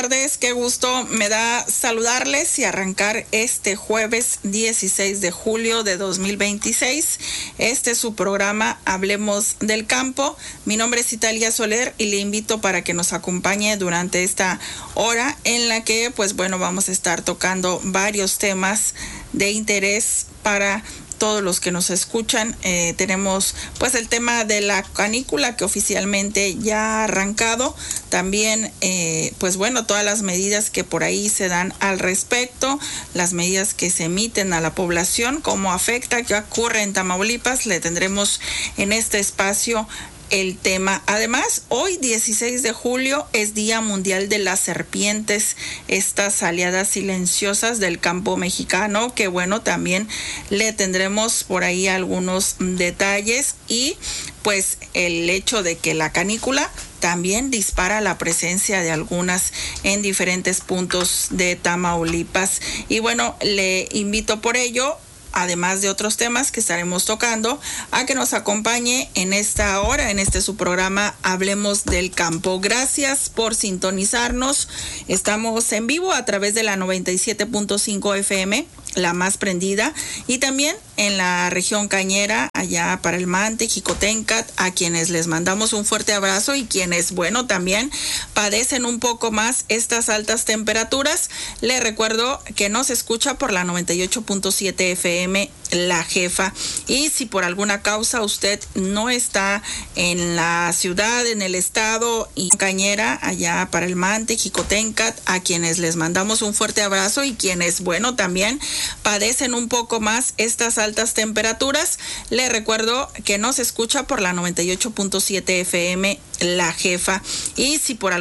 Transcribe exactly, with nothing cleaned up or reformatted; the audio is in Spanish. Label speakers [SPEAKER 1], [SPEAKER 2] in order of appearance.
[SPEAKER 1] Buenas tardes, qué gusto me da saludarles y arrancar este jueves dieciséis de julio de dos mil veintiséis. Este es su programa Hablemos del Campo. Mi nombre es Italia Soler y le invito para que nos acompañe durante esta hora en la que, pues bueno, vamos a estar tocando varios temas de interés para todos los que nos escuchan. Eh, tenemos pues el tema de la canícula que oficialmente ya ha arrancado. También eh, pues bueno, todas las medidas que por ahí se dan al respecto, las medidas que se emiten a la población, cómo afecta, qué ocurre en Tamaulipas. Le tendremos en este espacio el tema. Además, hoy dieciséis de julio es Día Mundial de las Serpientes, estas aliadas silenciosas del campo mexicano, que bueno, también le tendremos por ahí algunos detalles y pues el hecho de que la canícula también dispara la presencia de algunas en diferentes puntos de Tamaulipas. Y bueno, le invito por ello, además de otros temas que estaremos tocando, a que nos acompañe en esta hora, en este su programa Hablemos del Campo. Gracias por sintonizarnos. Estamos en vivo a través de la noventa y siete punto cinco F M, la más prendida, y también en la región cañera, allá para el Mante, Jicotencat, a quienes les mandamos un fuerte abrazo y quienes, bueno, también padecen un poco más estas altas temperaturas. Les recuerdo que nos escucha por la noventa y ocho punto siete F M, La Jefa, y si por alguna causa usted no está en la ciudad, en el estado y cañera, allá para el Mante, Jicotencat, a quienes les mandamos un fuerte abrazo y quienes, bueno, también padecen un poco más estas altas temperaturas, le recuerdo que nos escucha por la noventa y ocho punto siete F M, La Jefa, y si por